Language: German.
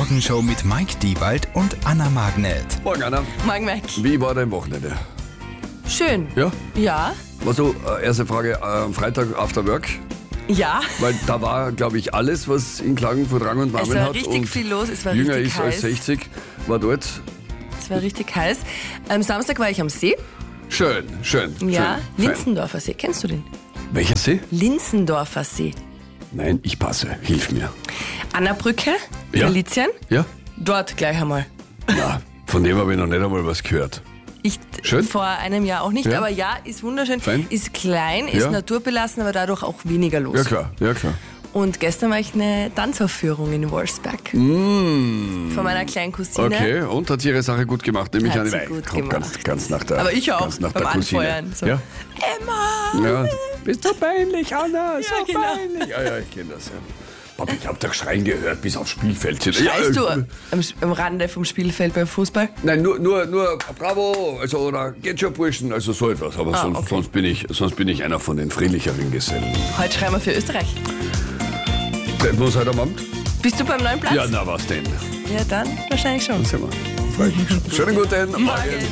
Morgenshow mit Mike Diewald und Anna Magnet. Morgen, Anna. Morgen, Mike. Wie war dein Wochenende? Schön. Ja? Ja. War so, erste Frage, am Freitag after work? Ja. Weil da war, glaube ich, alles, was in Klagenfurt Rang und Namen Es war hat. richtig und viel los, es war jünger richtig ist als heiß. 60, war dort. Es war richtig heiß. Am Samstag war ich am See. Schön. Ja. Schön, fein. Linzendorfer See. Kennst du den? Welcher See? Linzendorfer See. Nein, ich passe. Hilf mir. Annabrücke, Ja. Galizien. Ja? Dort gleich einmal. Na, von dem habe ich noch nicht einmal was gehört. Ich Schön. vor einem Jahr auch nicht, Ja. aber ja, ist wunderschön. Fein. Ist klein, ist Ja. naturbelassen, aber dadurch auch weniger los. Ja, klar. Und gestern war ich eine Tanzaufführung in Wolfsberg. Von meiner kleinen Cousine. Okay, und hat sie ihre Sache gut gemacht, nämlich Hat eine sie Weile. gut Kommt gemacht. ganz nach der Aber ich auch, ganz nach beim der Cousine. Anfeuern. So. Ja? Emma! Ja, bist du peinlich, Anna? So Ja, genau. peinlich. Ja, ich kenne das, ja. Papa, ich habe doch Schreien gehört bis aufs Spielfeld. Schreist Ja, du am Rande vom Spielfeld beim Fußball? Nein, nur bravo, also oder geht schon Burschen, also so etwas. Aber okay. sonst bin ich einer von den friedlicheren Gesellen. Heute schreiben wir für Österreich. Was heute am Abend? Bist du beim neuen Platz? Ja, na was denn? Ja, dann wahrscheinlich schon. Sehen wir. Freu ich mich schon. Schönen guten Morgen.